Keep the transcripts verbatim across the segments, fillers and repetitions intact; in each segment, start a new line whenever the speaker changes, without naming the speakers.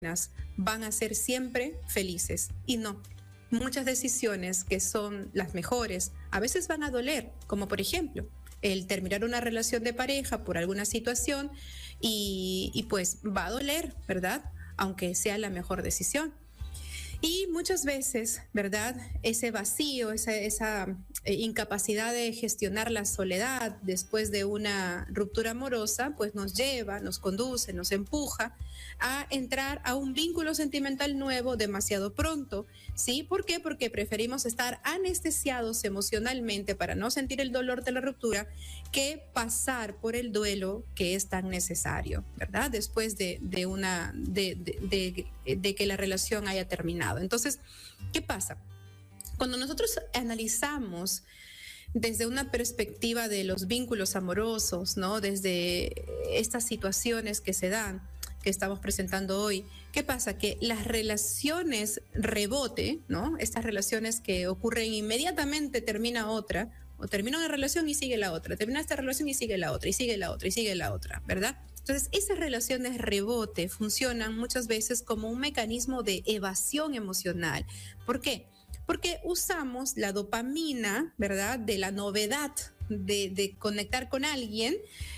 van a ser siempre felices. Y no, muchas decisiones que son las mejores a veces van a doler, como por ejemplo el terminar una relación de pareja por alguna situación y, y pues va a doler, ¿verdad? Aunque sea la mejor decisión. Y muchas veces, ¿verdad? Ese vacío, esa, esa eh, incapacidad de gestionar la soledad después de una ruptura amorosa, pues nos lleva, nos conduce, nos empuja a entrar a un vínculo sentimental nuevo demasiado pronto, ¿sí? ¿Por qué? Porque preferimos estar anestesiados emocionalmente para no sentir el dolor de la ruptura que pasar por el duelo que es tan necesario, ¿verdad? Después de, de, una, de, de, de, de que la relación haya terminado. Entonces, ¿qué pasa? Cuando nosotros analizamos desde una perspectiva de los vínculos amorosos, ¿no? Desde estas situaciones que se dan, que estamos presentando hoy, ¿qué pasa? Que las relaciones rebote, ¿no? Estas relaciones que ocurren inmediatamente, termina otra, o termina una relación y sigue la otra, termina esta relación y sigue la otra, y sigue la otra, y sigue la otra, ¿verdad? Entonces, esas relaciones rebote funcionan muchas veces como un mecanismo de evasión emocional. ¿Por qué? Porque usamos la dopamina, ¿verdad? De la novedad, de, de conectar con alguien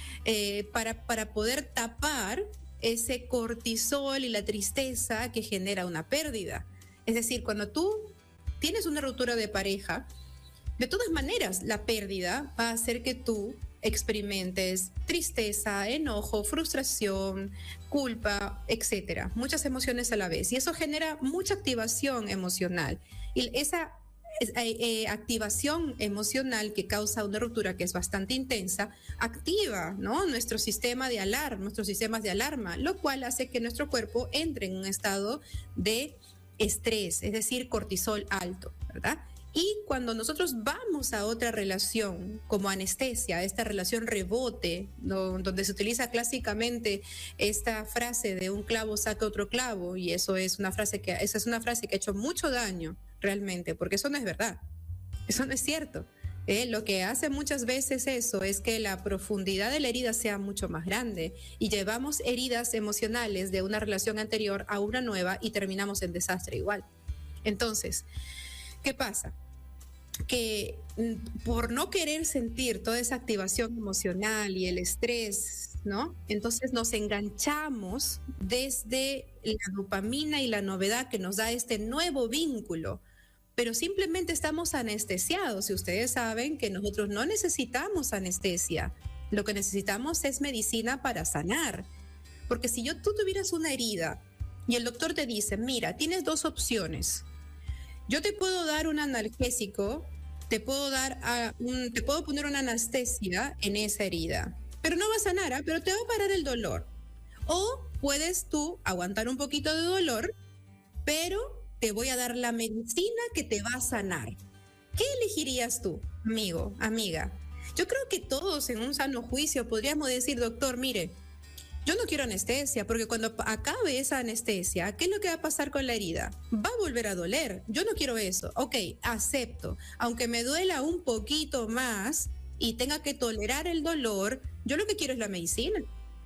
eh, para, para poder tapar ese cortisol y la tristeza que genera una pérdida. Es decir, cuando tú tienes una ruptura de pareja, de todas maneras, la pérdida va a hacer que tú experimentes tristeza, enojo, frustración, culpa, etcétera. Muchas emociones a la vez. Y eso genera mucha activación emocional. Y esa eh, eh, activación emocional que causa una ruptura que es bastante intensa, activa, ¿no? nuestro sistema de alarma, nuestros sistemas de alarma, lo cual hace que nuestro cuerpo entre en un estado de estrés, es decir, cortisol alto, ¿verdad? Y cuando nosotros vamos a otra relación como anestesia, esta relación rebote, no, donde se utiliza clásicamente esta frase de un clavo saca otro clavo, y eso es una frase que, esa es una frase que ha hecho mucho daño realmente, porque eso no es verdad, eso no es cierto. Eh, lo que hace muchas veces eso es que la profundidad de la herida sea mucho más grande y llevamos heridas emocionales de una relación anterior a una nueva y terminamos en desastre igual. Entonces, ¿qué pasa? Que por no querer sentir toda esa activación emocional y el estrés, ¿no? Entonces nos enganchamos desde la dopamina y la novedad que nos da este nuevo vínculo, pero simplemente estamos anestesiados. Y ustedes saben que nosotros no necesitamos anestesia, lo que necesitamos es medicina para sanar. Porque si yo, tú tuvieras una herida y el doctor te dice, mira, tienes dos opciones. Yo te puedo dar un analgésico, te puedo dar a un, te puedo poner una anestesia en esa herida, pero no va a sanar, ¿eh? Pero te va a parar el dolor. O puedes tú aguantar un poquito de dolor, pero te voy a dar la medicina que te va a sanar. ¿Qué elegirías tú, amigo, amiga? Yo creo que todos en un sano juicio podríamos decir, doctor, mire, yo no quiero anestesia, porque cuando acabe esa anestesia, ¿qué es lo que va a pasar con la herida? Va a volver a doler. Yo no quiero eso. Ok, acepto. Aunque me duela un poquito más y tenga que tolerar el dolor, yo lo que quiero es la medicina.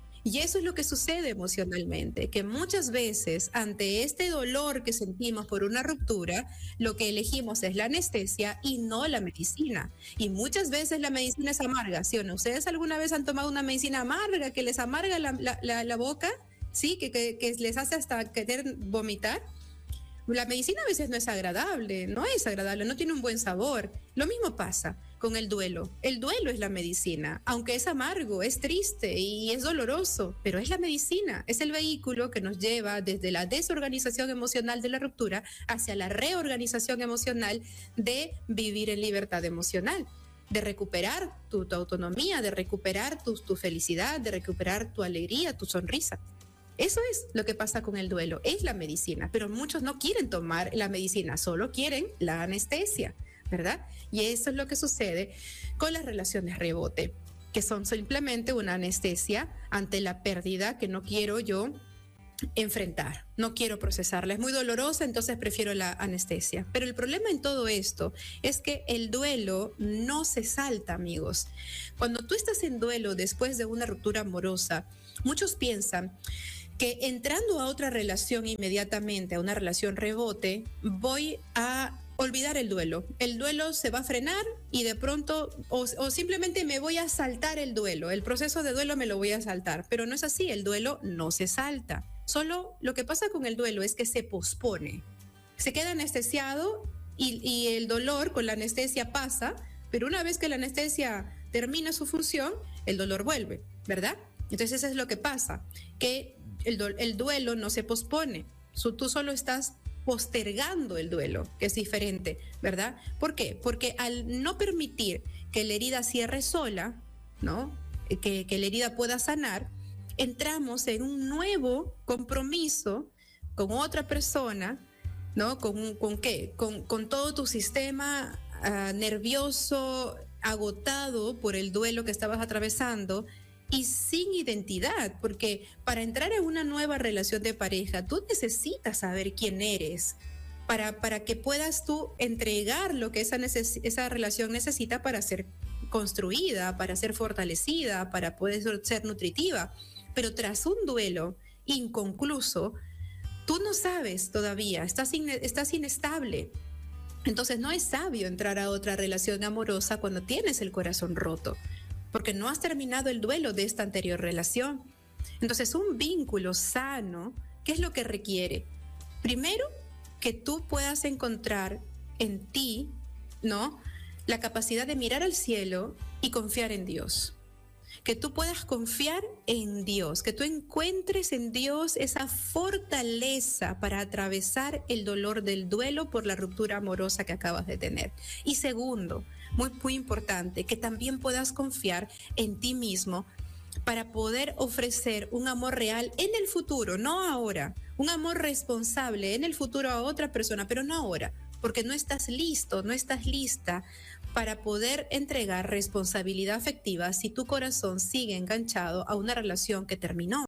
Y eso es lo que sucede emocionalmente, que muchas veces ante este dolor que sentimos por una ruptura, lo que elegimos es la anestesia y no la medicina. Y muchas veces la medicina es amarga, ¿sí o no? ¿Ustedes alguna vez han tomado una medicina amarga que les amarga la, la, la, la boca? ¿Sí? Que, que, que les hace hasta querer vomitar. La medicina a veces no es agradable, no es agradable, no tiene un buen sabor. Lo mismo pasa con el duelo. El duelo es la medicina, aunque es amargo, es triste y es doloroso, pero es la medicina, es el vehículo que nos lleva desde la desorganización emocional de la ruptura hacia la reorganización emocional de vivir en libertad emocional, de recuperar tu, tu autonomía, de recuperar tu, tu felicidad, de recuperar tu alegría, tu sonrisa. Eso es lo que pasa con el duelo, es la medicina, pero muchos no quieren tomar la medicina, solo quieren la anestesia, ¿verdad? Y eso es lo que sucede con las relaciones rebote, que son simplemente una anestesia ante la pérdida que no quiero yo enfrentar, no quiero procesarla, es muy dolorosa, entonces prefiero la anestesia. Pero el problema en todo esto es que el duelo no se salta, amigos. Cuando tú estás en duelo después de una ruptura amorosa, muchos piensan que entrando a otra relación inmediatamente, a una relación rebote, voy a olvidar el duelo. El duelo se va a frenar y de pronto, o, o simplemente me voy a saltar el duelo. El proceso de duelo me lo voy a saltar, pero no es así, el duelo no se salta. Solo lo que pasa con el duelo es que se pospone. Se queda anestesiado y, y el dolor con la anestesia pasa, pero una vez que la anestesia termina su función, el dolor vuelve, ¿verdad? Entonces eso es lo que pasa, que el, do- el duelo no se pospone. So, tú solo estás postergando el duelo, que es diferente, ¿verdad? ¿Por qué? Porque al no permitir que la herida cierre sola, ¿no? Que, que la herida pueda sanar, entramos en un nuevo compromiso con otra persona, ¿no? ¿Con, con qué? Con, con todo tu sistema uh, nervioso agotado por el duelo que estabas atravesando y sin identidad, porque para entrar en una nueva relación de pareja, tú necesitas saber quién eres para, para que puedas tú entregar lo que esa, neces- esa relación necesita para ser construida, para ser fortalecida, para poder ser nutritiva. Pero tras un duelo inconcluso, tú no sabes todavía, estás, in, estás inestable. Entonces no es sabio entrar a otra relación amorosa cuando tienes el corazón roto, porque no has terminado el duelo de esta anterior relación. Entonces un vínculo sano, ¿qué es lo que requiere? Primero, que tú puedas encontrar en ti, ¿no?, la capacidad de mirar al cielo y confiar en Dios. Que tú puedas confiar en Dios, que tú encuentres en Dios esa fortaleza para atravesar el dolor del duelo por la ruptura amorosa que acabas de tener. Y segundo, muy, muy importante, que también puedas confiar en ti mismo para poder ofrecer un amor real en el futuro, no ahora, un amor responsable en el futuro a otra persona, pero no ahora, porque no estás listo, no estás lista para poder entregar responsabilidad afectiva si tu corazón sigue enganchado a una relación que terminó.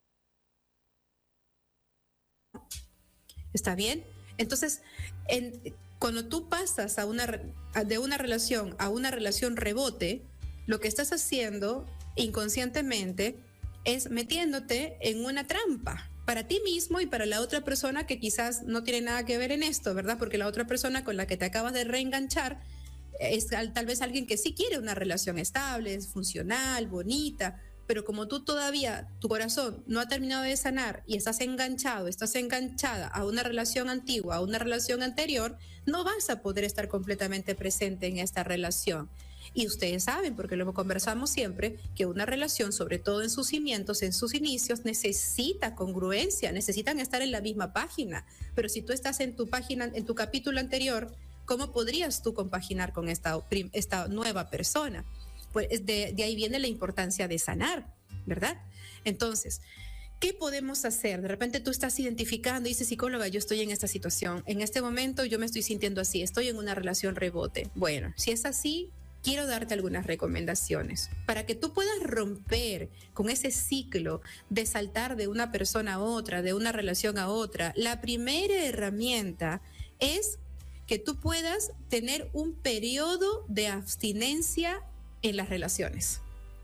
¿Está bien? Entonces, en, cuando tú pasas a una, a, de una relación a una relación rebote, lo que estás haciendo inconscientemente es metiéndote en una trampa para ti mismo y para la otra persona que quizás no tiene nada que ver en esto, ¿verdad? Porque la otra persona con la que te acabas de reenganchar es tal vez alguien que sí quiere una relación estable, funcional, bonita, pero como tú todavía, tu corazón no ha terminado de sanar y estás enganchado, estás enganchada a una relación antigua, a una relación anterior, no vas a poder estar completamente presente en esta relación. Y ustedes saben, porque lo conversamos siempre, que una relación, sobre todo en sus cimientos, en sus inicios, necesita congruencia, necesitan estar en la misma página. Pero si tú estás en tu página, en tu capítulo anterior, ¿cómo podrías tú compaginar con esta, esta nueva persona? Pues de, de ahí viene la importancia de sanar, ¿verdad? Entonces, ¿qué podemos hacer? De repente tú estás identificando y dices, psicóloga, yo estoy en esta situación. En este momento yo me estoy sintiendo así, estoy en una relación rebote. Bueno, si es así, quiero darte algunas recomendaciones para que tú puedas romper con ese ciclo de saltar de una persona a otra, de una relación a otra. La primera herramienta es que tú puedas tener un periodo de abstinencia en las relaciones.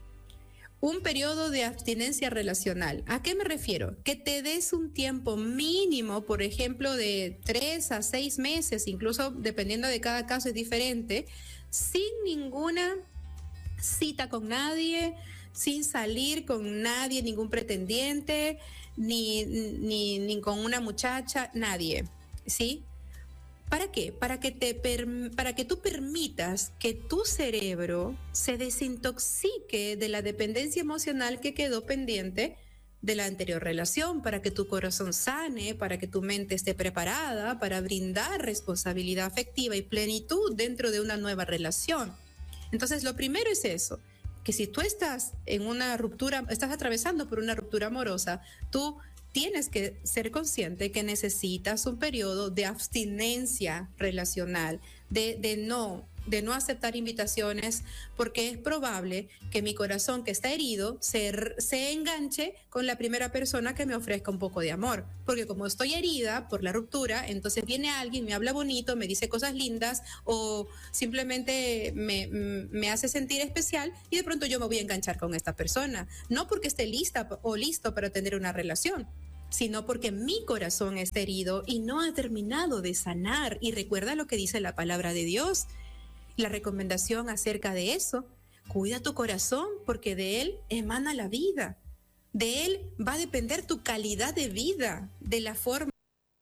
Un periodo de abstinencia relacional. ¿A qué me refiero? Que te des un tiempo mínimo, por ejemplo, de tres a seis meses, incluso dependiendo de cada caso es diferente, sin ninguna cita con nadie, sin salir con nadie, ningún pretendiente, ni, ni, ni con una muchacha, nadie, ¿sí? ¿Para qué? Para que, te, para que tú permitas que tu cerebro se desintoxique de la dependencia emocional que quedó pendiente de la anterior relación, para que tu corazón sane, para que tu mente esté preparada para brindar responsabilidad afectiva y plenitud dentro de una nueva relación. Entonces, lo primero es eso, que si tú estás en una ruptura, estás atravesando por una ruptura amorosa, tú tienes que ser consciente que necesitas un periodo de abstinencia relacional, de, de no de no aceptar invitaciones, porque es probable que mi corazón que está herido se, se enganche con la primera persona que me ofrezca un poco de amor, porque como estoy herida por la ruptura, entonces viene alguien, me habla bonito, me dice cosas lindas o simplemente me, me hace sentir especial y de pronto yo me voy a enganchar con esta persona, no porque esté lista o listo para tener una relación, sino porque mi corazón está herido y no ha terminado de sanar. Y recuerda lo que dice la palabra de Dios, la recomendación acerca de eso: cuida tu corazón porque de él emana la vida, de él va a depender tu calidad de vida, de la forma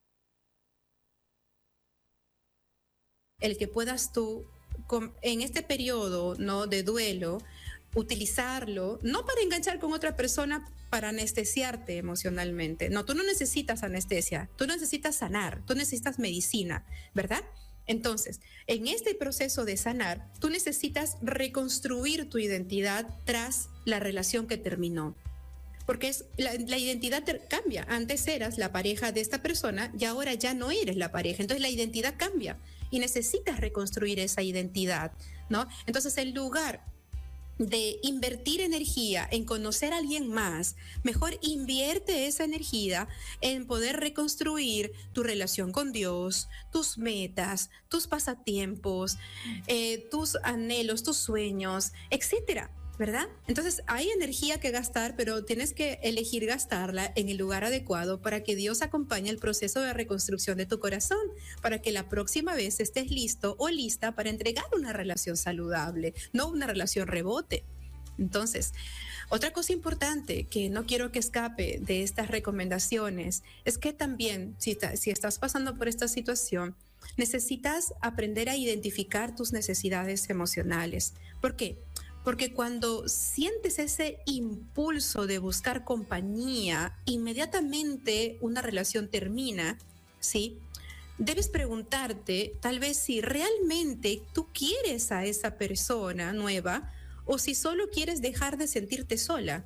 el que puedas tú en este periodo, ¿no?, de duelo, utilizarlo, no para enganchar con otra persona, para anestesiarte emocionalmente. No, tú no necesitas anestesia, tú necesitas sanar, tú necesitas medicina, ¿verdad? Entonces, en este proceso de sanar, tú necesitas reconstruir tu identidad tras la relación que terminó. Porque es, la, la identidad te cambia. Antes eras la pareja de esta persona y ahora ya no eres la pareja. Entonces la identidad cambia y necesitas reconstruir esa identidad, ¿no? Entonces, en lugar de invertir energía en conocer a alguien más, mejor invierte esa energía en poder reconstruir tu relación con Dios, tus metas, tus pasatiempos, eh, tus anhelos, tus sueños, etcétera, ¿verdad? Entonces hay energía que gastar, pero tienes que elegir gastarla en el lugar adecuado para que Dios acompañe el proceso de reconstrucción de tu corazón, para que la próxima vez estés listo o lista para entregar una relación saludable, no una relación rebote. Entonces, otra cosa importante que no quiero que escape de estas recomendaciones es que también, si, si estás pasando por esta situación, necesitas aprender a identificar tus necesidades emocionales. ¿Por qué? Porque cuando sientes ese impulso de buscar compañía, inmediatamente una relación termina, ¿sí? Debes preguntarte tal vez si realmente tú quieres a esa persona nueva o si solo quieres dejar de sentirte sola.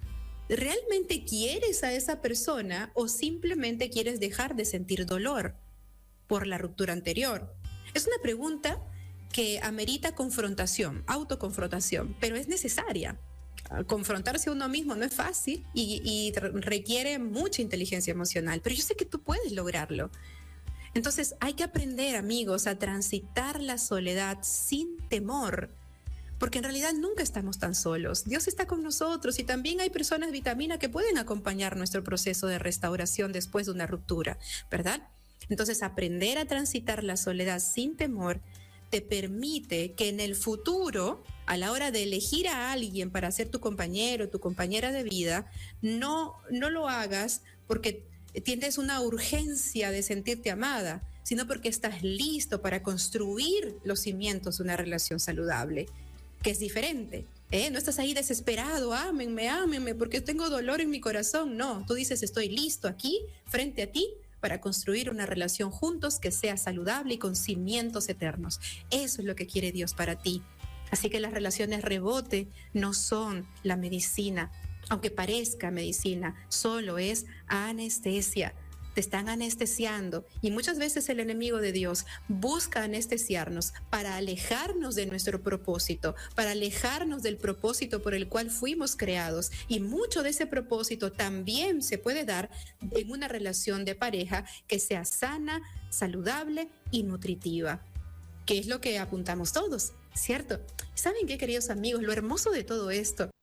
¿Realmente quieres a esa persona o simplemente quieres dejar de sentir dolor por la ruptura anterior? Es una pregunta que amerita confrontación, autoconfrontación, pero es necesaria. Confrontarse a uno mismo no es fácil y, y requiere mucha inteligencia emocional, pero yo sé que tú puedes lograrlo. Entonces hay que aprender, amigos, a transitar la soledad sin temor, porque en realidad nunca estamos tan solos. Dios está con nosotros y también hay personas vitamina que pueden acompañar nuestro proceso de restauración después de una ruptura, ¿verdad? Entonces aprender a transitar la soledad sin temor te permite que en el futuro, a la hora de elegir a alguien para ser tu compañero, tu compañera de vida, no, no lo hagas porque tienes una urgencia de sentirte amada, sino porque estás listo para construir los cimientos de una relación saludable, que es diferente. ¿eh? No estás ahí desesperado, ámenme, ámenme, porque tengo dolor en mi corazón. No, tú dices, estoy listo aquí, frente a ti, para construir una relación juntos que sea saludable y con cimientos eternos. Eso es lo que quiere Dios para ti. Así que las relaciones rebote no son la medicina, aunque parezca medicina, solo es anestesia. Te están anestesiando y muchas veces el enemigo de Dios busca anestesiarnos para alejarnos de nuestro propósito, para alejarnos del propósito por el cual fuimos creados, y mucho de ese propósito también se puede dar en una relación de pareja que sea sana, saludable y nutritiva, que es lo que apuntamos todos, ¿cierto? ¿Saben qué, queridos amigos? Lo hermoso de todo esto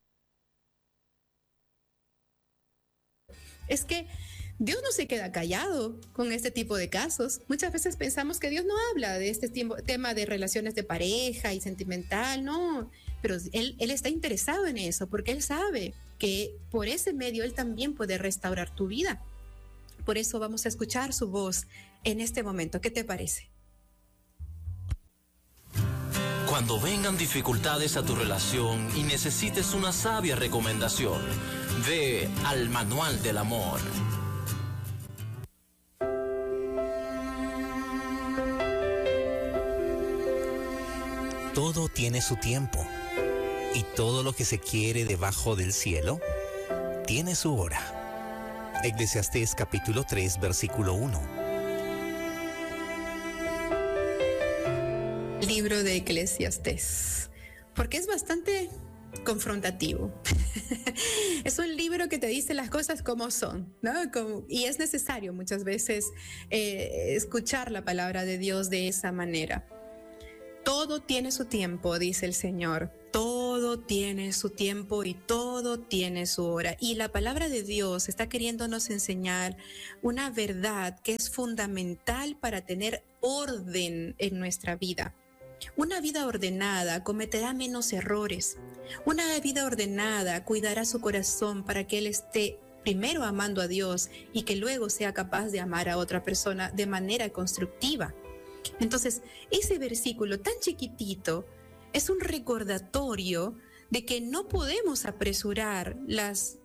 es que Dios no se queda callado con este tipo de casos. Muchas veces pensamos que Dios no habla de este tema de relaciones de pareja y sentimental, no, pero él, él está interesado en eso porque Él sabe que por ese medio Él también puede restaurar tu vida. Por eso vamos a escuchar su voz en este momento. ¿Qué te parece?
Cuando vengan dificultades a tu relación y necesites una sabia recomendación, ve al Manual del Amor.
Todo tiene su tiempo, y todo lo que se quiere debajo del cielo tiene su hora. Eclesiastés capítulo tres, versículo uno.
El libro de Eclesiastés, porque es bastante confrontativo. Es un libro que te dice las cosas como son, ¿no? Como, y es necesario muchas veces eh, escuchar la palabra de Dios de esa manera. Todo tiene su tiempo, dice el Señor. Todo tiene su tiempo y todo tiene su hora. Y la palabra de Dios está queriéndonos enseñar una verdad que es fundamental para tener orden en nuestra vida. Una vida ordenada cometerá menos errores. Una vida ordenada cuidará su corazón para que él esté primero amando a Dios y que luego sea capaz de amar a otra persona de manera constructiva. Entonces, ese versículo tan chiquitito es un recordatorio de que no podemos apresurar las,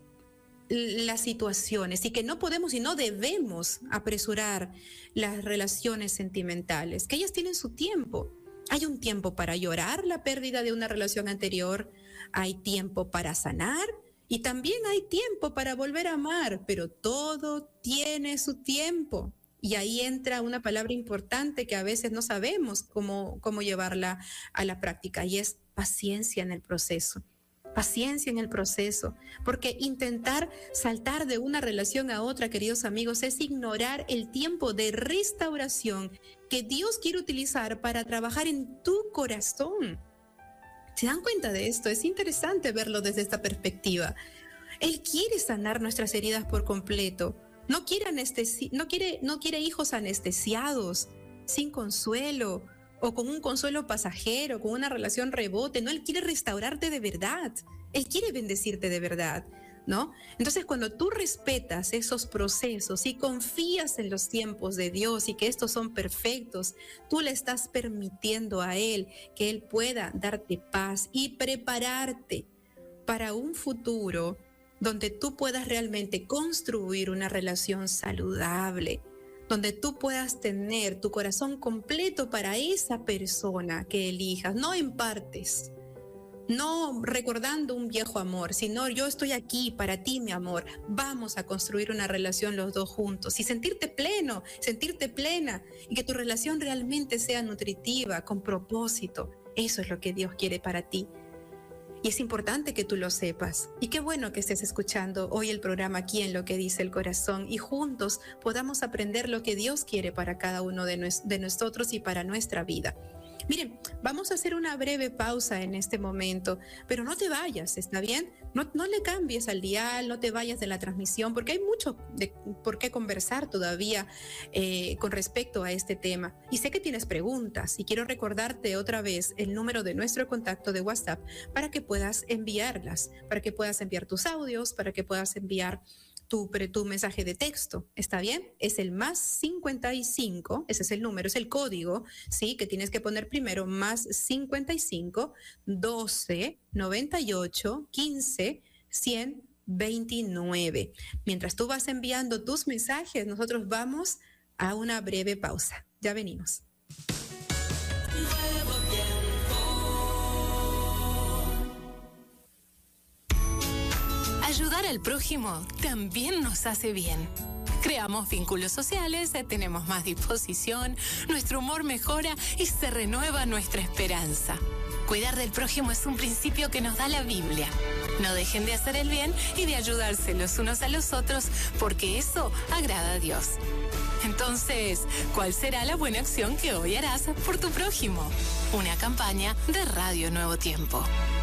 las situaciones y que no podemos y no debemos apresurar las relaciones sentimentales, que ellas tienen su tiempo. Hay un tiempo para llorar la pérdida de una relación anterior, hay tiempo para sanar y también hay tiempo para volver a amar, pero todo tiene su tiempo. Y ahí entra una palabra importante que a veces no sabemos cómo, cómo llevarla a la práctica, y es paciencia en el proceso. Paciencia en el proceso, porque intentar saltar de una relación a otra, queridos amigos, es ignorar el tiempo de restauración que Dios quiere utilizar para trabajar en tu corazón. ¿Se dan cuenta de esto? Es interesante verlo desde esta perspectiva. Él quiere sanar nuestras heridas por completo. No quiere, anestesi- no, quiere, no quiere hijos anestesiados, sin consuelo, o con un consuelo pasajero, con una relación rebote. No, Él quiere restaurarte de verdad. Él quiere bendecirte de verdad, ¿no? Entonces, cuando tú respetas esos procesos y confías en los tiempos de Dios y que estos son perfectos, tú le estás permitiendo a Él que Él pueda darte paz y prepararte para un futuro donde tú puedas realmente construir una relación saludable, donde tú puedas tener tu corazón completo para esa persona que elijas, no en partes, no recordando un viejo amor, sino yo estoy aquí para ti, mi amor, vamos a construir una relación los dos juntos y sentirte pleno, sentirte plena y que tu relación realmente sea nutritiva, con propósito. Eso es lo que Dios quiere para ti. Y es importante que tú lo sepas. Y qué bueno que estés escuchando hoy el programa aquí en Lo que dice el corazón y juntos podamos aprender lo que Dios quiere para cada uno de, nos, de nosotros y para nuestra vida. Miren, vamos a hacer una breve pausa en este momento, pero no te vayas, ¿está bien? No, no le cambies al dial, no te vayas de la transmisión, porque hay mucho de por qué conversar todavía eh, con respecto a este tema. Y sé que tienes preguntas y quiero recordarte otra vez el número de nuestro contacto de WhatsApp para que puedas enviarlas, para que puedas enviar tus audios, para que puedas enviar Tu, tu mensaje de texto, ¿está bien? Es el más cincuenta y cinco, ese es el número, es el código, ¿sí? Que tienes que poner primero, más cincuenta y cinco, doce, noventa y ocho, quince, ciento veintinueve. Mientras tú vas enviando tus mensajes, nosotros vamos a una breve pausa. Ya venimos.
Ayudar al prójimo también nos hace bien. Creamos vínculos sociales, tenemos más disposición, nuestro humor mejora y se renueva nuestra esperanza. Cuidar del prójimo es un principio que nos da la Biblia. No dejen de hacer el bien y de ayudarse los unos a los otros, porque eso agrada a Dios. Entonces, ¿cuál será la buena acción que hoy harás por tu prójimo? Una campaña de Radio Nuevo Tiempo.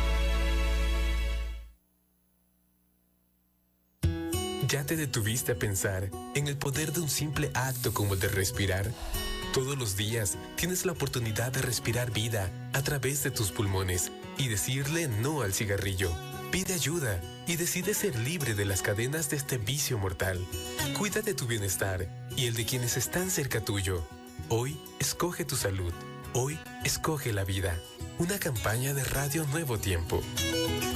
¿Ya te detuviste a pensar en el poder de un simple acto como el de respirar? Todos los días tienes la oportunidad de respirar vida a través de tus pulmones y decirle no al cigarrillo. Pide ayuda y decide ser libre de las cadenas de este vicio mortal. Cuida de tu bienestar y el de quienes están cerca tuyo. Hoy escoge tu salud. Hoy escoge la vida. Una campaña de Radio Nuevo Tiempo.